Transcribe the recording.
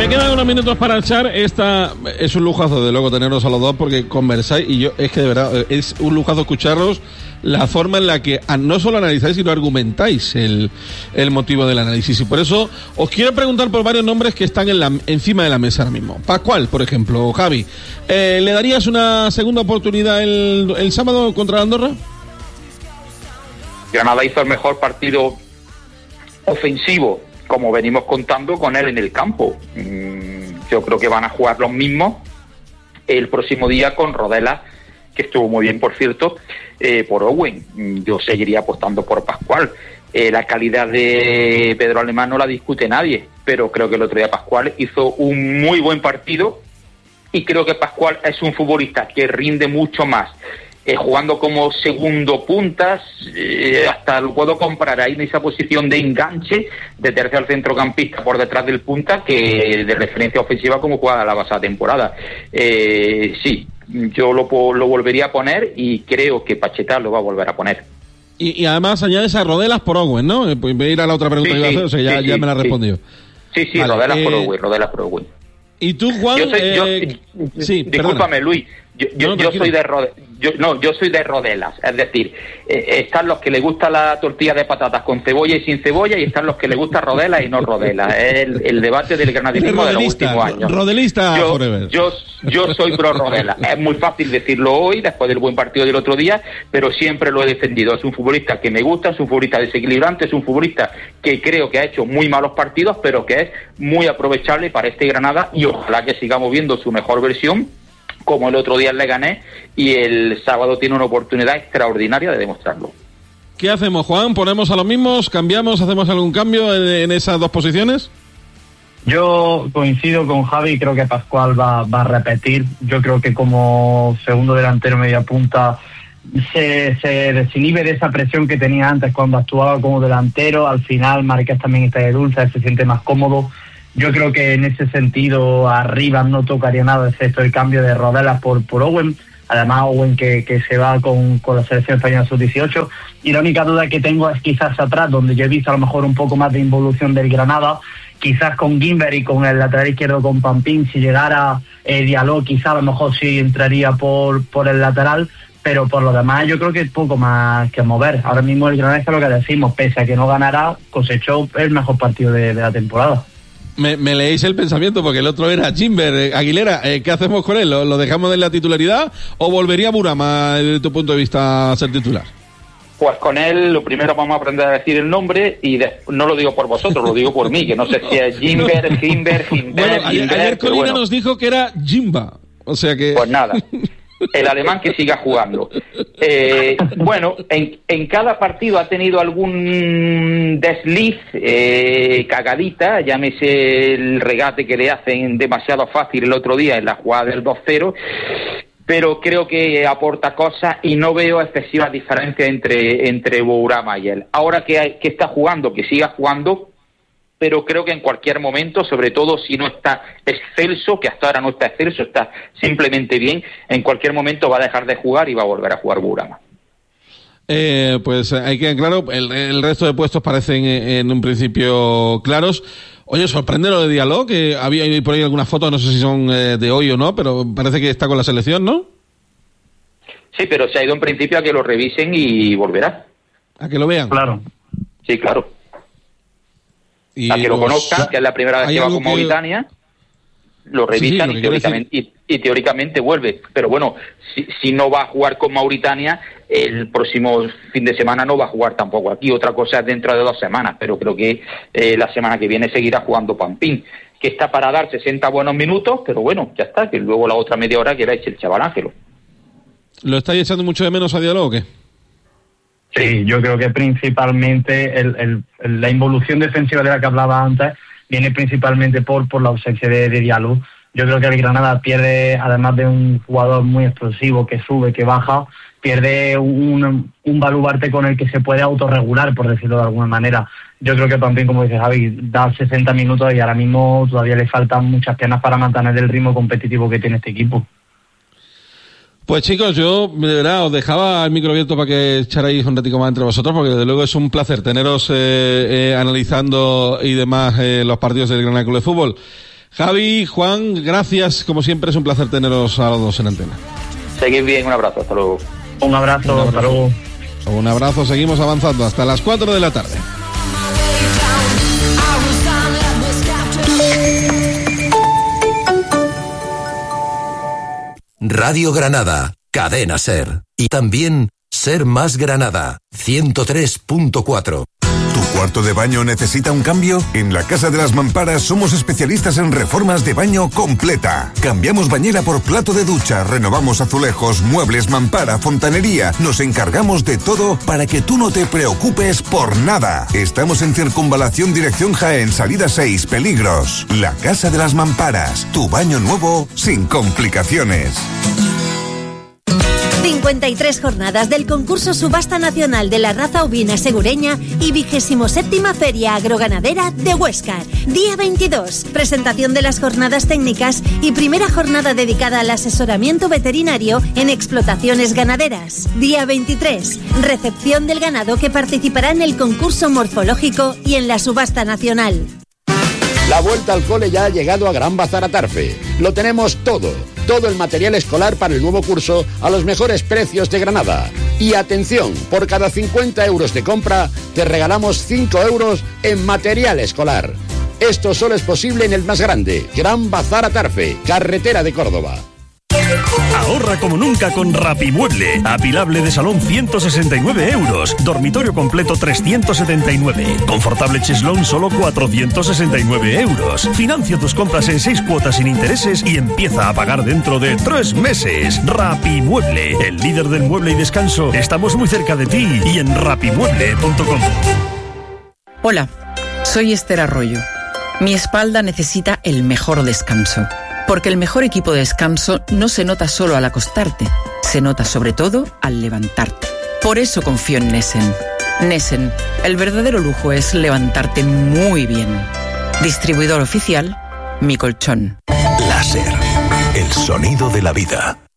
Me quedan unos minutos para echar. Esta es un lujazo, de luego, teneros a los dos, porque conversáis, y yo, es que de verdad, es un lujazo escucharos la forma en la que no solo analizáis, sino argumentáis el motivo del análisis. Y por eso os quiero preguntar por varios nombres que están encima de la mesa ahora mismo. Pascual, por ejemplo, Javi, ¿le darías una segunda oportunidad el sábado contra Andorra? Granada hizo el mejor partido ofensivo, como venimos contando con él en el campo. Yo creo que van a jugar los mismos el próximo día con Rodela, que estuvo muy bien, por cierto, por Owen. Yo seguiría apostando por Pascual. La calidad de Pedro Alemán no la discute nadie, pero creo que el otro día Pascual hizo un muy buen partido, y creo que Pascual es un futbolista que rinde mucho más jugando como segundo puntas, hasta lo puedo comprar ahí en esa posición de enganche, de tercer centrocampista por detrás del punta, que de referencia ofensiva como jugada la pasada temporada. Sí, yo lo volvería a poner, y creo que Pacheta lo va a volver a poner. Y además añades a Rodelas por Owen, ¿no? Pues voy a ir a la otra pregunta que iba a hacer, o sea, ya me la ha respondido. Sí, vale, Rodelas por Owen. ¿Y tú, Juan? Discúlpame, Luis. Yo soy de Rodelas, es decir, están los que les gusta la tortilla de patatas con cebolla y sin cebolla, y están los que les gusta Rodelas y no Rodelas. Es el debate del granadinismo de los últimos años. Rodelista forever. Yo soy pro Rodelas. Es muy fácil decirlo hoy, después del buen partido del otro día, pero siempre lo he defendido. Es un futbolista que me gusta, es un futbolista desequilibrante, es un futbolista que creo que ha hecho muy malos partidos, pero que es muy aprovechable para este Granada, y ojalá que sigamos viendo su mejor versión, como el otro día en Leganés, y el sábado tiene una oportunidad extraordinaria de demostrarlo. ¿Qué hacemos, Juan? ¿Ponemos a los mismos? ¿Cambiamos? ¿Hacemos algún cambio en esas dos posiciones? Yo coincido con Javi, creo que Pascual va a repetir. Yo creo que como segundo delantero media punta se desinhibe de esa presión que tenía antes cuando actuaba como delantero. Al final Márquez también está de dulce, se siente más cómodo. Yo creo que en ese sentido arriba no tocaría nada, excepto el cambio de Rodelas por Owen. Además, Owen que se va con la selección española sub-18. Y la única duda que tengo es quizás atrás, donde yo he visto a lo mejor un poco más de involución del Granada, quizás con Gimber y con el lateral izquierdo con Pampín. Si llegara Diallo, quizás a lo mejor sí entraría por el lateral, pero por lo demás yo creo que es poco más que mover. Ahora mismo el Granada, es lo que decimos, pese a que no ganará, cosechó el mejor partido de la temporada. Me leéis el pensamiento, porque el otro era Gimber. Aguilera, ¿qué hacemos con él? ¿Lo dejamos en la titularidad o volvería Burama, desde tu punto de vista, a ser titular? Pues con él lo primero vamos a aprender a decir el nombre, y no lo digo por vosotros, lo digo por mí, que no sé si es Gimber. Bueno, ayer Colina nos dijo que era Jimba, o sea que... Pues nada, el alemán que siga jugando. Bueno, en cada partido ha tenido algún desliz, cagadita, llámese el regate que le hacen demasiado fácil el otro día en la jugada del 2-0, pero creo que aporta cosas y no veo excesiva diferencia entre Bourama y él. Ahora que está jugando, que siga jugando, pero creo que en cualquier momento, sobre todo si no está excelso, que hasta ahora no está excelso, está simplemente bien, en cualquier momento va a dejar de jugar y va a volver a jugar Bourama. Pues hay que, claro, el resto de puestos parecen en un principio claros. Oye, sorprende lo de Diallo, que había por ahí algunas fotos, no sé si son de hoy o no, pero parece que está con la selección, ¿no? Sí, pero se ha ido en principio a que lo revisen y volverá. ¿A que lo vean? Claro. Sí, claro. Y a que lo conozcan, que es la primera vez que va con Mauritania, lo revisan y teóricamente vuelve. Pero bueno, si no va a jugar con Mauritania, el próximo fin de semana no va a jugar tampoco aquí. Otra cosa es dentro de 2 semanas, pero creo que la semana que viene seguirá jugando Pampín, que está para dar 60 buenos minutos, pero bueno, ya está, que luego la otra media hora que la eche el chaval Ángelo. ¿Lo estáis echando mucho de menos a Diallo o qué? Sí, yo creo que principalmente la involución defensiva de la que hablaba antes viene principalmente por la ausencia de Diallo. Yo creo que el Granada pierde, además de un jugador muy explosivo que sube, que baja, pierde un baluarte con el que se puede autorregular, por decirlo de alguna manera. Yo creo que también, como dice Javi, da 60 minutos y ahora mismo todavía le faltan muchas piernas para mantener el ritmo competitivo que tiene este equipo. Pues chicos, yo de verdad os dejaba el micro abierto para que echarais un ratico más entre vosotros, porque desde luego es un placer teneros analizando y demás los partidos del Granada Club de Fútbol. Javi, Juan, gracias. Como siempre, es un placer teneros a los dos en antena. Seguid bien, un abrazo, hasta luego. Un abrazo, hasta luego. Un abrazo, seguimos avanzando hasta las 4 de la tarde. Radio Granada, Cadena Ser. Y también Ser Más Granada, 103.4. ¿Tu cuarto de baño necesita un cambio? En la Casa de las Mamparas somos especialistas en reformas de baño completa. Cambiamos bañera por plato de ducha, renovamos azulejos, muebles, mampara, fontanería. Nos encargamos de todo para que tú no te preocupes por nada. Estamos en Circunvalación Dirección Jaén, salida 6, Peligros. La Casa de las Mamparas, tu baño nuevo sin complicaciones. 53 jornadas del concurso Subasta Nacional de la Raza Ovina Segureña y 27ª Feria Agroganadera de Huéscar. Día 22, presentación de las jornadas técnicas y primera jornada dedicada al asesoramiento veterinario en explotaciones ganaderas. Día 23, recepción del ganado que participará en el concurso morfológico y en la subasta nacional. La vuelta al cole ya ha llegado a Gran Bazar Atarfe. Lo tenemos todo el material escolar para el nuevo curso a los mejores precios de Granada. Y atención, por cada 50 euros de compra te regalamos 5 euros en material escolar. Esto solo es posible en el más grande, Gran Bazar Atarfe, carretera de Córdoba. Ahorra como nunca con Rapimueble. Apilable de salón 169 euros. Dormitorio completo 379. Confortable cheslón solo 469 euros. Financia tus compras en 6 cuotas sin intereses y empieza a pagar dentro de 3 meses. Rapimueble, el líder del mueble y descanso. Estamos muy cerca de ti y en rapimueble.com. Hola, soy Esther Arroyo. Mi espalda necesita el mejor descanso. Porque el mejor equipo de descanso no se nota solo al acostarte, se nota sobre todo al levantarte. Por eso confío en Nesen. Nesen, el verdadero lujo es levantarte muy bien. Distribuidor oficial, Mi Colchón. Láser, el sonido de la vida.